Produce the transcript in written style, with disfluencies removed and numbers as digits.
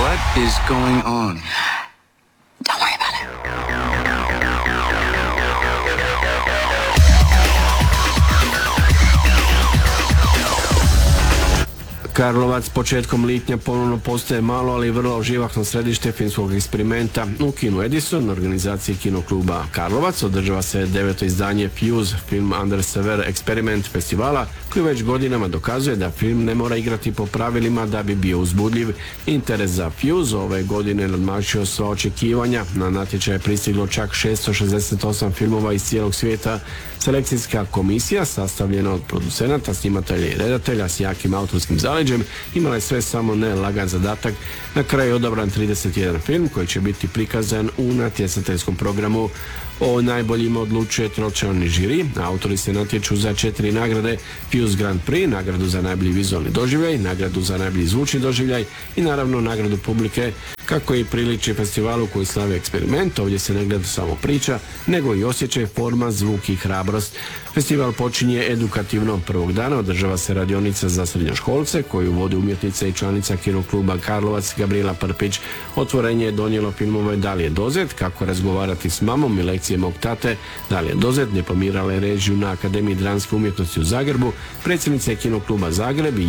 What is going on? Don't worry about it. Karlovac početkom lipnja ponovno postaje malo, ali vrlo živahno središte filmskog eksperimenta. U kinu Edison, na organizaciji kinokluba Karlovac, održava se 9. izdanje Fuse, film Under Severe Experiment festivala, koji već godinama dokazuje da film ne mora igrati po pravilima da bi bio uzbudljiv. Interes za Fuse ove godine nadmašio sva očekivanja. Na natječaj je pristiglo čak 668 filmova iz cijelog svijeta. Selekcijska komisija, sastavljena od producenata, snimatelja i redatelja s jakim autorskim zaleđem, imala je sve samo ne lagan zadatak. Na kraju je odabran 31 film koji će biti prikazan u natjecateljskom programu. O najboljima odlučuje tročlani žiri. Autori se natječu za 4 nagrade: Fuse Grand Prix, nagradu za najbolji vizualni doživljaj, nagradu za najbolji zvučni doživljaj i naravno nagradu publike. Kako i priliči festivalu koji slavi eksperiment, ovdje se ne gleda samo priča, nego i osjećaj, forma, zvuk i hrabrost. Festival počinje edukativno. Prvog dana održava se radionica za srednjoškolce koju vodi umjetnica i članica kinokluba Karlovac Gabriela Prpić. Otvorenje je donijelo filmove Dalije Dozet, Kako razgovarati s mamom i Lekcije mog tate. Dalije Dozet diplomirala je režiju na Akademiji dramske umjetnosti u Zagrebu, predsjednica je kinokluba Zagreb i